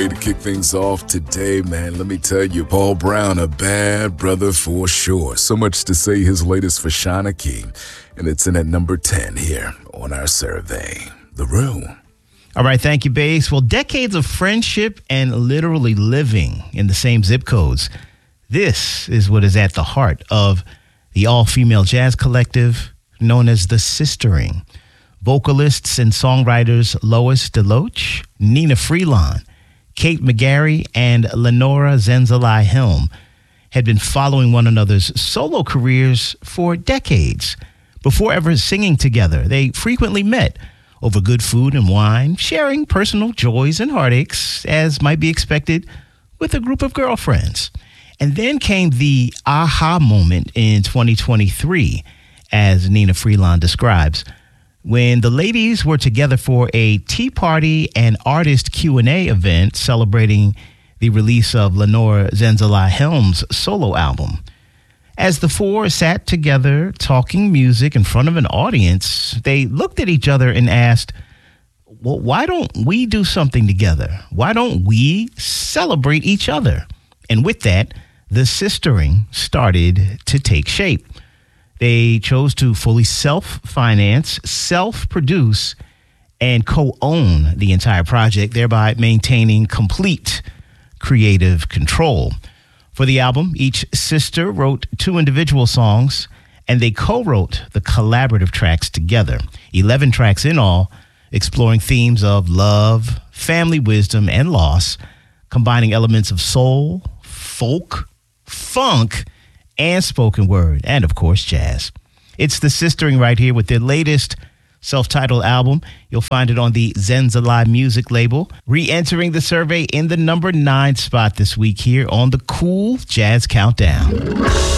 way to kick things off today, man. Let me tell you, Paul Brown, a bad brother for sure. So much to say his latest for Shauna Key, and it's in at number 10 here on our survey. The Room. All right, thank you, Bass. Well, decades of friendship and literally living in the same zip codes. This is what is at the heart of the all-female jazz collective known as the Sistering. Vocalists and songwriters Lois DeLoach, Nina Freelon, Kate McGarry, and Lenora Zenzalai Helm had been following one another's solo careers for decades. Before ever singing together, they frequently met over good food and wine, sharing personal joys and heartaches, as might be expected with a group of girlfriends. And then came the aha moment in 2023, as Nina Freelon describes, when the ladies were together for a tea party and artist Q&A event celebrating the release of Lenora Zenzalai Helm's solo album. As the four sat together talking music in front of an audience, they looked at each other and asked, well, why don't we do something together? Why don't we celebrate each other? And with that, the Sistering started to take shape. They chose to fully self-finance, self-produce, and co-own the entire project, thereby maintaining complete creative control. For the album, each sister wrote 2 individual songs, and they co-wrote the collaborative tracks together. 11 tracks in all, exploring themes of love, family wisdom, and loss, combining elements of soul, folk, funk, and spoken word, and of course, jazz. It's the Sistering right here with their latest self-titled album. You'll find it on the Zenzalai music label. Re-entering the survey in the number 9 spot this week here on the Cool Jazz Countdown.